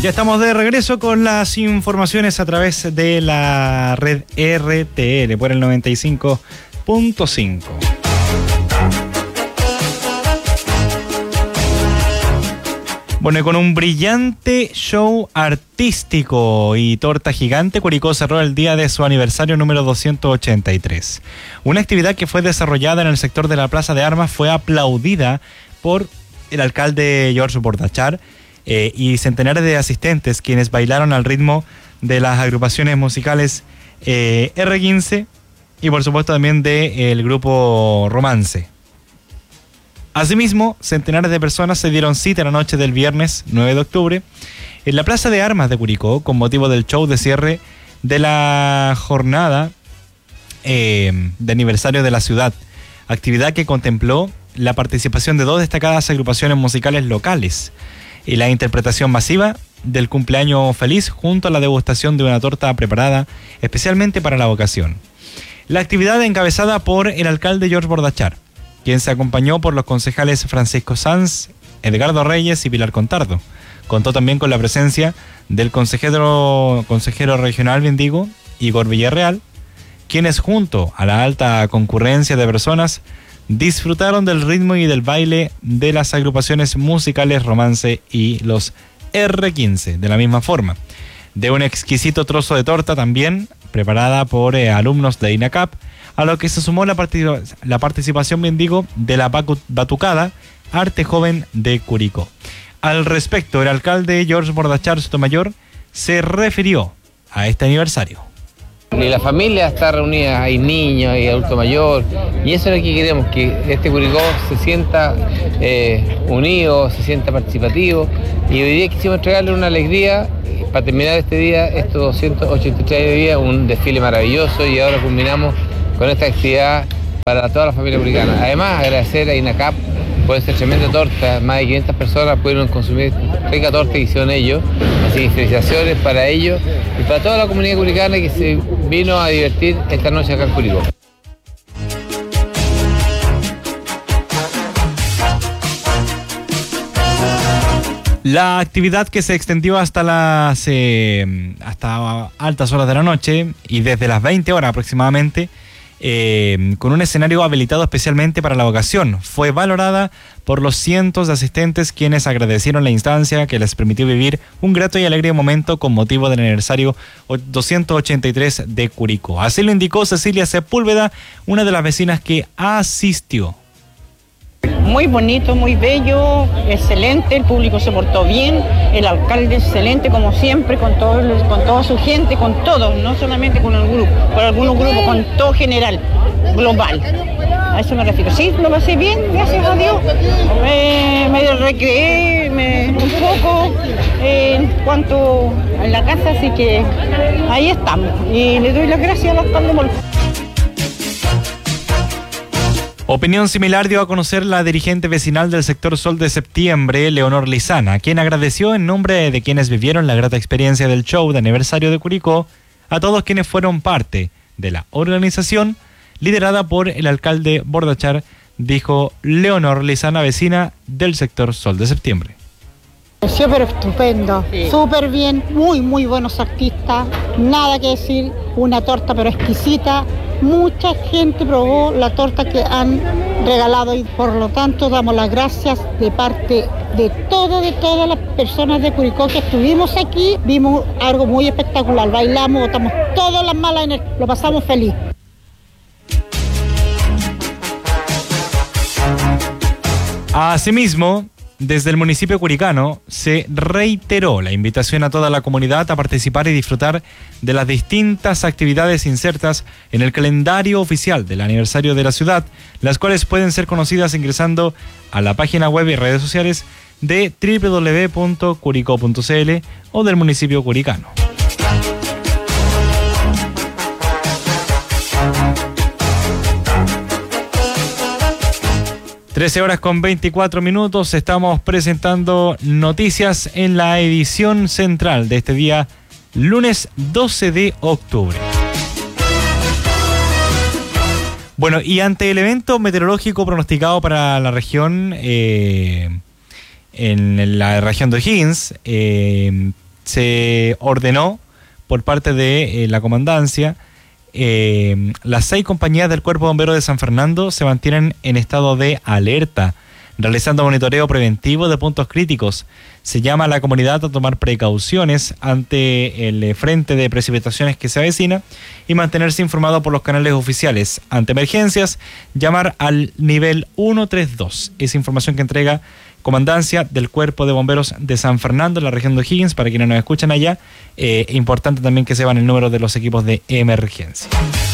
Ya estamos de regreso con las informaciones a través de la red RTL por el 95.5. Bueno, y con un brillante show artístico y torta gigante, Curicó cerró el día de su aniversario número 283. Una actividad que fue desarrollada en el sector de la Plaza de Armas fue aplaudida por el alcalde George Bordachar y centenares de asistentes quienes bailaron al ritmo de las agrupaciones musicales R15 y por supuesto también del grupo Romance. Asimismo, centenares de personas se dieron cita la noche del viernes 9 de octubre en la Plaza de Armas de Curicó con motivo del show de cierre de la jornada de aniversario de la ciudad, actividad que contempló la participación de 2 destacadas agrupaciones musicales locales y la interpretación masiva del cumpleaños feliz junto a la degustación de una torta preparada especialmente para la ocasión. La actividad encabezada por el alcalde George Bordachar, quien se acompañó por los concejales Francisco Sanz, Edgardo Reyes y Pilar Contardo. Contó también con la presencia del consejero regional, bien digo, Igor Villarreal, quienes junto a la alta concurrencia de personas disfrutaron del ritmo y del baile de las agrupaciones musicales Romance y los R15, de la misma forma. De un exquisito trozo de torta también, preparada por alumnos de INACAP, a lo que se sumó la participación, bien digo, de la Batucada, Arte Joven de Curicó. Al respecto, el alcalde George Bordachar Sotomayor se refirió a este aniversario. Y la familia está reunida, hay niños, hay adulto mayor, y eso es lo que queremos, que este Curicó se sienta unido, se sienta participativo, y hoy día quisimos entregarle una alegría para terminar este día, estos 283 días, un desfile maravilloso, y ahora culminamos con esta actividad para toda la familia curicana. Además, agradecer a INACAP por esta tremenda torta. Más de 500 personas pudieron consumir rica torta que hicieron ellos. Así que felicitaciones para ellos y para toda la comunidad curicana que se vino a divertir esta noche acá en Curicó. La actividad, que se extendió hasta altas horas de la noche y desde las 20 horas aproximadamente, con un escenario habilitado especialmente para la ocasión, fue valorada por los cientos de asistentes quienes agradecieron la instancia que les permitió vivir un grato y alegre momento con motivo del aniversario 283 de Curicó. Así lo indicó Cecilia Sepúlveda, una de las vecinas que asistió. Muy bonito, muy bello, excelente, el público se portó bien, el alcalde excelente como siempre, con toda su gente, con todos, no solamente con el grupo, con algunos grupos, con todo general, global. A eso me refiero. Sí, lo pasé bien, gracias a Dios. Me recreé un poco en cuanto a la casa, así que ahí estamos. Y le doy las gracias al alcalde Molfo. Opinión similar dio a conocer la dirigente vecinal del sector Sol de Septiembre, Leonor Lizana, quien agradeció en nombre de quienes vivieron la grata experiencia del show de aniversario de Curicó a todos quienes fueron parte de la organización liderada por el alcalde Bordachar, dijo Leonor Lizana, vecina del sector Sol de Septiembre. Sí, pero estupendo, súper bien, muy buenos artistas, nada que decir, una torta pero exquisita. Mucha gente probó la torta que han regalado y por lo tanto damos las gracias de parte de todas las personas de Curicó que estuvimos aquí. Vimos algo muy espectacular, bailamos, botamos todas las malas energías, lo pasamos feliz. Asimismo, desde el municipio curicano se reiteró la invitación a toda la comunidad a participar y disfrutar de las distintas actividades insertas en el calendario oficial del aniversario de la ciudad, las cuales pueden ser conocidas ingresando a la página web y redes sociales de www.curicó.cl o del municipio curicano. 13:24. Estamos presentando noticias en la edición central de este día, lunes 12 de octubre. Bueno, y ante el evento meteorológico pronosticado para la región, en la región de O'Higgins, se ordenó por parte de la comandancia. Las 6 compañías del Cuerpo de Bomberos de San Fernando se mantienen en estado de alerta, realizando monitoreo preventivo de puntos críticos. Se llama a la comunidad a tomar precauciones ante el frente de precipitaciones que se avecina y mantenerse informado por los canales oficiales. Ante emergencias, llamar al nivel 132. Esa información que entrega Comandancia del Cuerpo de Bomberos de San Fernando, en la región de O'Higgins, para quienes nos escuchan allá. Importante también que sepan el número de los equipos de emergencia.